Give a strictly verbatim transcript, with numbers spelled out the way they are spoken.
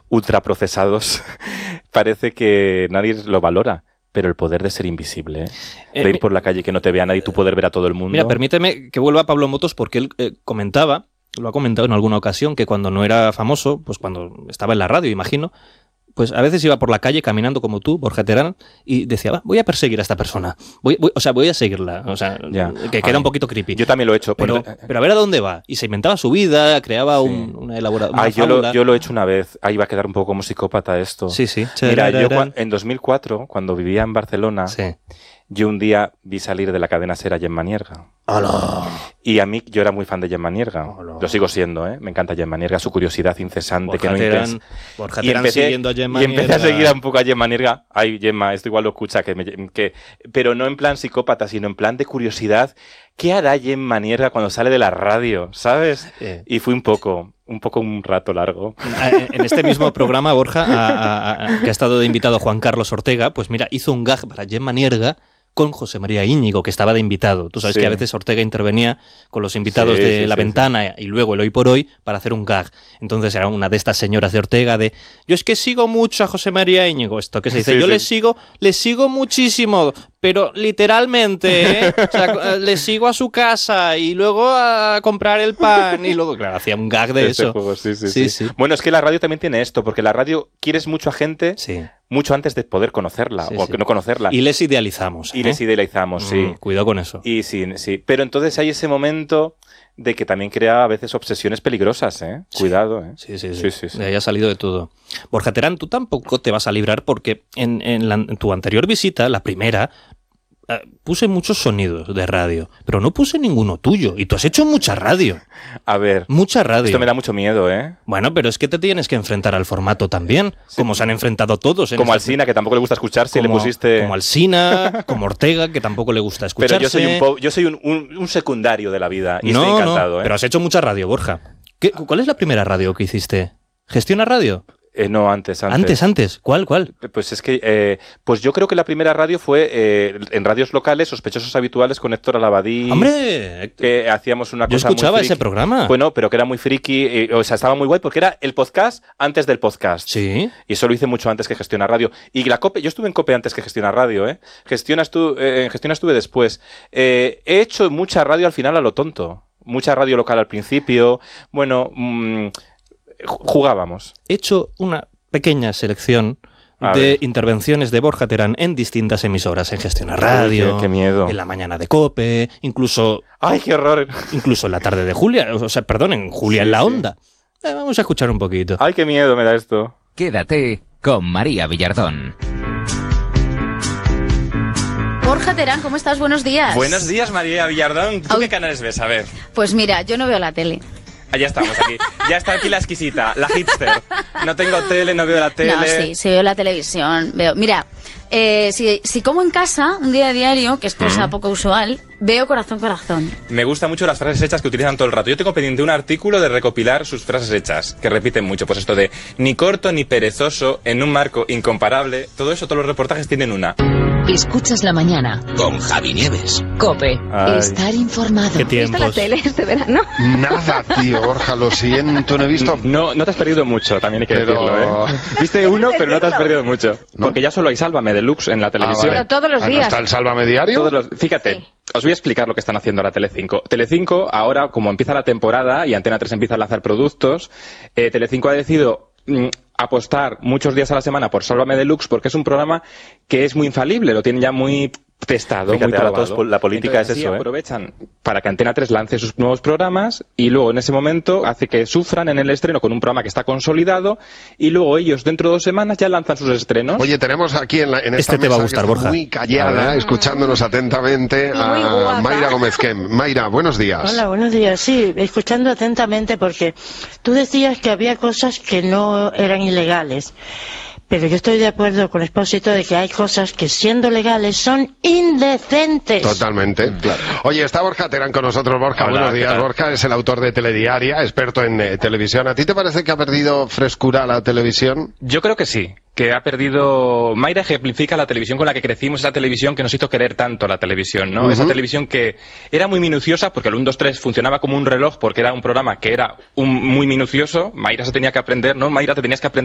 ultraprocesados, parece que nadie lo valora. Pero el poder de ser invisible, ¿eh? Eh, de ir por la calle y que no te vea nadie y tú poder ver a todo el mundo. Mira, permíteme que vuelva a Pablo Motos porque él eh, comentaba, lo ha comentado en alguna ocasión, que cuando no era famoso, pues cuando estaba en la radio, imagino, pues a veces iba por la calle caminando como tú, Borja Terán, y decía, va, voy a perseguir a esta persona. Voy, voy, o sea, voy a seguirla. O sea, ya. que queda un poquito creepy. Yo también lo he hecho. Pero, pero, pero a ver a dónde va. Y se inventaba su vida, creaba sí. un, una elaboración. Ah, yo, lo, yo lo he hecho una vez. Ahí va a quedar un poco como psicópata esto. Sí, sí. Mira, yo en dos mil cuatro, cuando vivía en Barcelona, sí. yo un día vi salir de la cadena SER a Gemma Nierga. ¡Hola! Y a mí, yo era muy fan de Gemma Nierga. Hola. Lo sigo siendo, ¿eh? Me encanta Gemma Nierga, su curiosidad incesante. Borja que no Terán, impens... Borja y Terán empecé, siguiendo a Gemma y empecé Nierga. a seguir un poco a Gemma Nierga. Ay, Gemma, esto igual lo escucha, que, me, que pero no en plan psicópata, sino en plan de curiosidad. ¿Qué hará Gemma Nierga cuando sale de la radio? ¿Sabes? Eh. Y fui un poco, un poco un rato largo. En este mismo programa, Borja, a, a, a, que ha estado de invitado Juan Carlos Ortega, pues mira, hizo un gag para Gemma Nierga con José María Íñigo, que estaba de invitado. Tú sabes sí. que a veces Ortega intervenía con los invitados sí, de sí, La sí, Ventana sí. y luego el Hoy por Hoy para hacer un gag. Entonces era una de estas señoras de Ortega de yo es que sigo mucho a José María Íñigo. Esto que se dice, sí, yo sí. le sigo, le sigo muchísimo, pero literalmente, ¿eh? O sea, le sigo a su casa y luego a comprar el pan y luego, claro, hacía un gag de este eso. Juego, sí, sí, sí, sí. sí. Bueno, es que la radio también tiene esto, porque la radio quieres mucho a gente sí. mucho antes de poder conocerla sí, o sí. que no conocerla. Y les idealizamos. ¿eh? Y les idealizamos, mm, sí. Cuidado con eso. Y sí, sí. Pero entonces hay ese momento de que también crea a veces obsesiones peligrosas, ¿eh? Sí. Cuidado, ¿eh? Sí, sí, sí. sí, sí, sí. De ahí ha salido de todo. Borja Terán, tú tampoco te vas a librar porque en, en, la, en tu anterior visita, la primera, eh, puse muchos sonidos de radio, pero no puse ninguno tuyo. Y tú has hecho mucha radio. A ver. Mucha radio. Esto me da mucho miedo, ¿eh? Bueno, pero es que te tienes que enfrentar al formato también, sí. como se han enfrentado todos. En como esta... Alsina, que tampoco le gusta escuchar si como, le pusiste... Como Alsina, como Ortega, que tampoco le gusta escucharse. Pero yo soy un, po... yo soy un, un, un secundario de la vida y no, estoy encantado, no, ¿eh? Pero has hecho mucha radio, Borja. ¿Qué, ¿Cuál es la primera radio que hiciste? ¿Gestiona Radio? Eh, no, antes, antes. Antes, antes. ¿Cuál, cuál? Pues es que, eh, pues yo creo que la primera radio fue eh, en radios locales, Sospechosos Habituales con Héctor Alabadí. ¡Hombre! Que hacíamos una yo cosa Yo escuchaba muy ese programa. Bueno, pero que era muy friki, eh, o sea, estaba muy guay porque era el podcast antes del podcast. Sí. Y eso lo hice mucho antes que Gestiona Radio. Y la COPE, yo estuve en COPE antes que Gestiona Radio, ¿eh? Gestiona estu eh, en Gestiona estuve después. Eh, he hecho mucha radio al final a lo tonto. Mucha radio local al principio. Bueno, mmm, jugábamos. He hecho una pequeña selección a de ver. intervenciones de Borja Terán en distintas emisoras, en Gestiona Radio, Uy, qué, qué miedo. en la mañana de COPE, incluso... ¡Ay, qué horror! Incluso en la tarde de Julia, o sea, perdón, en Julia sí, en la sí. Onda. Eh, vamos a escuchar un poquito. ¡Ay, qué miedo me da esto! Quédate con María Villardón. Borja Terán, ¿cómo estás? Buenos días. Buenos días, María Villardón. ¿Tú Au. qué canales ves? A ver. Pues mira, yo no veo la tele. Ah, ya estamos aquí. Ya está aquí la exquisita, la hipster. No tengo tele, no veo la tele. No, sí, sí veo la televisión. Veo, mira, eh, si, si como en casa, un día a diario, que es cosa mm. poco usual, veo Corazón, Corazón. Me gustan mucho las frases hechas que utilizan todo el rato. Yo tengo pendiente un artículo de recopilar sus frases hechas, que repiten mucho. Pues esto de ni corto ni perezoso, en un marco incomparable. Todo eso, todos los reportajes tienen una. Escuchas la mañana. Con Javi Nieves. COPE. Ay. Estar informado. ¿Qué tiempos? ¿Viste la tele este verano? Nada, tío, Borja, lo siento, no he visto... No, no te has perdido mucho, también hay que Pero... decirlo, ¿eh? Viste uno, pero no te has perdido mucho. ¿No? Porque ya solo hay Sálvame Deluxe en la televisión. Pero todos los Ah, ¿no días. está el Sálvame Diario? Todos los... Fíjate, Sí. os voy a explicar lo que están haciendo ahora Telecinco. Telecinco, ahora, como empieza la temporada y Antena tres empieza a lanzar productos, eh, Telecinco ha decidido mm, apostar muchos días a la semana por Sálvame Deluxe porque es un programa que es muy infalible, lo tienen ya muy testado, Fíjate, muy ahora probado. todos, la política Entonces, es eso, así ¿eh? aprovechan para que Antena tres lance sus nuevos programas y luego en ese momento hace que sufran en el estreno con un programa que está consolidado y luego ellos dentro de dos semanas ya lanzan sus estrenos. Oye, tenemos aquí en, la, en esta Este te va a mesa gustar, que está Borja. muy callada, escuchándonos atentamente Muy a guapa. Mayra Gómez Kem. Mayra, buenos días. Hola, buenos días. Sí, escuchando atentamente porque tú decías que había cosas que no eran ilegales. Pero yo estoy de acuerdo con Expósito de que hay cosas que siendo legales son indecentes. Totalmente. Claro. Oye, está Borja Terán con nosotros. Borja, Hola, buenos ¿qué días. tal? Borja es el autor de Telediaria, experto en eh, televisión. ¿A ti te parece que ha perdido frescura la televisión? Yo creo que sí, que ha perdido... Mayra ejemplifica la televisión con la que crecimos, esa televisión que nos hizo querer tanto la televisión, ¿no? Uh-huh. Esa televisión que era muy minuciosa, porque el uno, dos, tres funcionaba como un reloj, porque era un programa que era un, muy minucioso. Mayra se tenía que aprender, ¿no? Mayra, te tenías que aprender